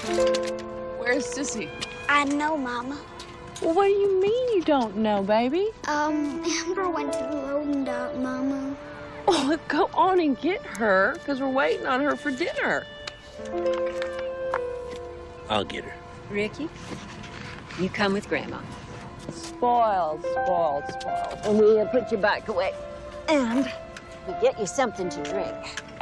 Where's Sissy? I know, Mama. Well, what do you mean you don't know, baby? Amber went to the loading dock, Mama. Oh, go on and get her, because we're waiting on her for dinner. I'll get her. Ricky, you come with Grandma. Spoiled. And we'll put your back away. And we get you something to drink.